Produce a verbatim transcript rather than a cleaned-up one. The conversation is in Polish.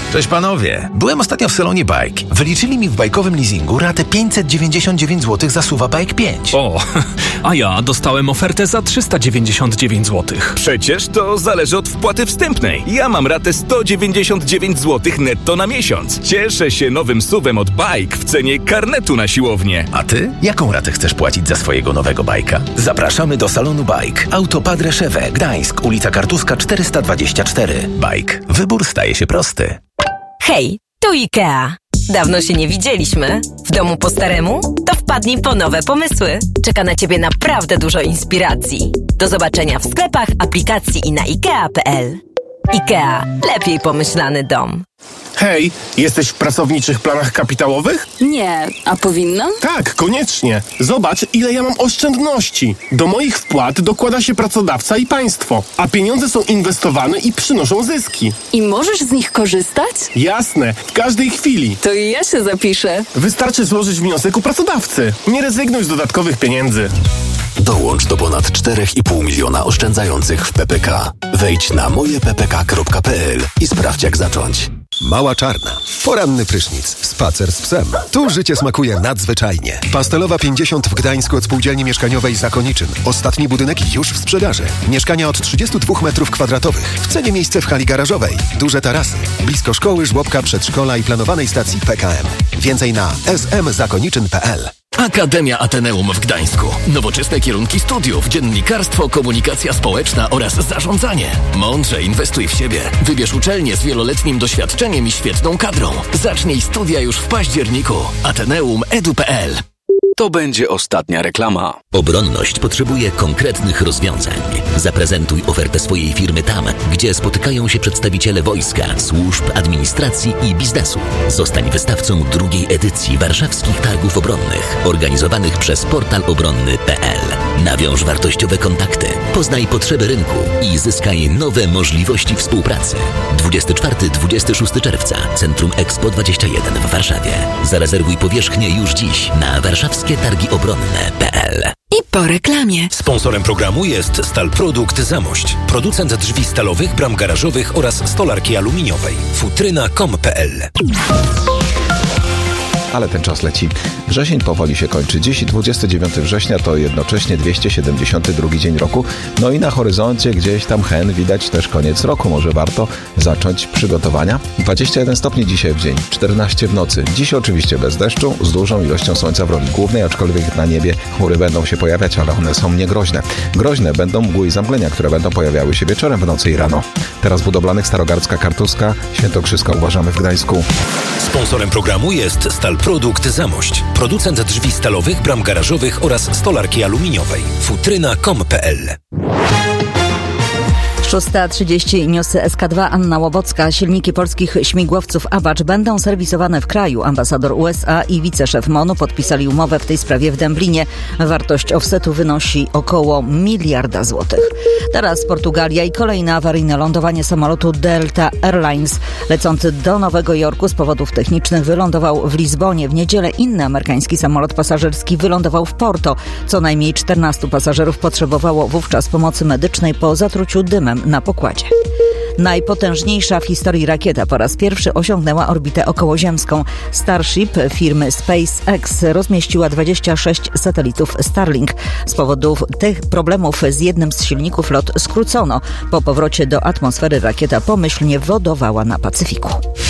Cześć panowie. Byłem ostatnio w salonie Bike. Wyliczyli mi w bajkowym leasingu ratę pięćset dziewięćdziesiąt dziewięć złotych za SUV-a Bike pięć. O, a ja dostałem ofertę za trzysta dziewięćdziesiąt dziewięć złotych. Przecież to zależy od wpłaty wstępnej. Ja mam ratę sto dziewięćdziesiąt dziewięć złotych netto na miesiąc. Cieszę się nowym SUV-em od Bike w cenie karnetu na siłownię. A ty? Jaką ratę chcesz płacić za swojego nowego bajka? Zapraszamy do salonu Bike. Auto Padre Szewę, Gdańsk, ulica Kartuska czterysta dwadzieścia cztery. Bike. Wybór staje się prosty. Hej, tu IKEA. Dawno się nie widzieliśmy. W domu po staremu? To wpadnij po nowe pomysły. Czeka na Ciebie naprawdę dużo inspiracji. Do zobaczenia w sklepach, aplikacji i na ikea kropka p l. IKEA. Lepiej pomyślany dom. Hej, jesteś w pracowniczych planach kapitałowych? Nie, a powinnam? Tak, koniecznie. Zobacz, ile ja mam oszczędności. Do moich wpłat dokłada się pracodawca i państwo, a pieniądze są inwestowane i przynoszą zyski. I możesz z nich korzystać? Jasne, w każdej chwili. To i ja się zapiszę. Wystarczy złożyć wniosek u pracodawcy. Nie rezygnuj z dodatkowych pieniędzy. Dołącz do ponad cztery i pół miliona oszczędzających w P P K. Wejdź na moje p p k kropka p l i sprawdź, jak zacząć. Mała Czarna. Poranny prysznic. Spacer z psem. Tu życie smakuje nadzwyczajnie. Pastelowa pięćdziesiąt w Gdańsku od spółdzielni mieszkaniowej Zakoniczyn. Ostatni budynek już w sprzedaży. Mieszkania od trzydziestu dwóch metrów kwadratowych. W cenie miejsce w hali garażowej. Duże tarasy. Blisko szkoły, żłobka, przedszkola i planowanej stacji P K M. Więcej na s m zakoniczyn kropka p l. Akademia Ateneum w Gdańsku. Nowoczesne kierunki studiów, dziennikarstwo, komunikacja społeczna oraz zarządzanie. Mądrze inwestuj w siebie. Wybierz uczelnię z wieloletnim doświadczeniem i świetną kadrą. Zacznij studia już w październiku. ateneum kropka e d u kropka p l. To będzie ostatnia reklama. Obronność potrzebuje konkretnych rozwiązań. Zaprezentuj ofertę swojej firmy tam, gdzie spotykają się przedstawiciele wojska, służb, administracji i biznesu. Zostań wystawcą drugiej edycji Warszawskich Targów Obronnych, organizowanych przez portal obronny kropka p l. Nawiąż wartościowe kontakty, poznaj potrzeby rynku i zyskaj nowe możliwości współpracy. dwudziestego czwartego do dwudziestego szóstego czerwca, Centrum Expo dwadzieścia jeden w Warszawie. Zarezerwuj powierzchnię już dziś na warszawskie targi obronne kropka p l. I po reklamie. Sponsorem programu jest Stalprodukt Zamość. Producent drzwi stalowych, bram garażowych oraz stolarki aluminiowej. futryna kropka com kropka p l. Ale ten czas leci. Wrzesień powoli się kończy. Dziś dwudziestego dziewiątego września to jednocześnie dwieście siedemdziesiąty drugi dzień roku. No i na horyzoncie gdzieś tam hen widać też koniec roku. Może warto zacząć przygotowania. dwadzieścia jeden stopni dzisiaj w dzień, czternaście w nocy. Dziś oczywiście bez deszczu, z dużą ilością słońca w roli głównej, aczkolwiek na niebie chmury będą się pojawiać, ale one są niegroźne. Groźne będą mgły i zamglenia, które będą pojawiały się wieczorem, w nocy i rano. Teraz budowlanych Starogardzka, Kartuska, Świętokrzyska uważamy w Gdańsku. Sponsorem programu jest Stalprodukt Zamość. Producent drzwi stalowych, bram garażowych oraz stolarki aluminiowej. futryna kropka com kropka p l. szósta trzydzieści newsy S K dwa, Anna Łobocka. Silniki polskich śmigłowców Apache będą serwisowane w kraju. Ambasador U S A i wiceszef M O N u podpisali umowę w tej sprawie w Dęblinie. Wartość offsetu wynosi około miliarda złotych. Teraz Portugalia i kolejne awaryjne lądowanie samolotu Delta Airlines. Lecący do Nowego Jorku z powodów technicznych wylądował w Lizbonie. W niedzielę inny amerykański samolot pasażerski wylądował w Porto. Co najmniej czternastu pasażerów potrzebowało wówczas pomocy medycznej po zatruciu dymem na pokładzie. Najpotężniejsza w historii rakieta po raz pierwszy osiągnęła orbitę okołoziemską. Starship firmy SpaceX rozmieściła dwadzieścia sześć satelitów Starlink. Z powodów tych problemów z jednym z silników lot skrócono. Po powrocie do atmosfery rakieta pomyślnie wylądowała na Pacyfiku.